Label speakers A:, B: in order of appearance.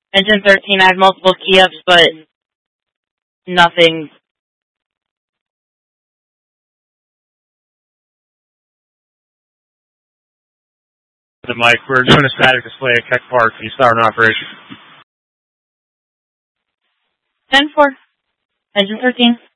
A: Engine 13, I have multiple key-ups, but nothing.
B: The mic, we're doing a static display at Keck Park. Can you start an operation?
A: 10-4. Engine 13.